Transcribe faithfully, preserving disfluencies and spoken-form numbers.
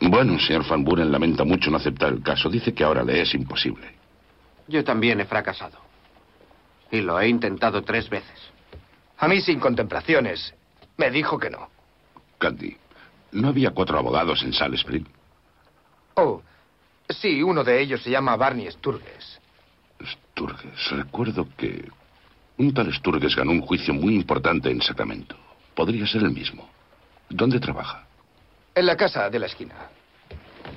Bueno, señor Van Buren lamenta mucho no aceptar el caso. Dice que ahora le es imposible. Yo también he fracasado. Y lo he intentado tres veces. A mí, sin contemplaciones, me dijo que no. Candy, ¿no había cuatro abogados en Salisbury? Oh, sí, uno de ellos se llama Barney Sturges. Sturges. Recuerdo que un tal Sturges ganó un juicio muy importante en Sacramento. Podría ser el mismo. ¿Dónde trabaja? En la casa de la esquina.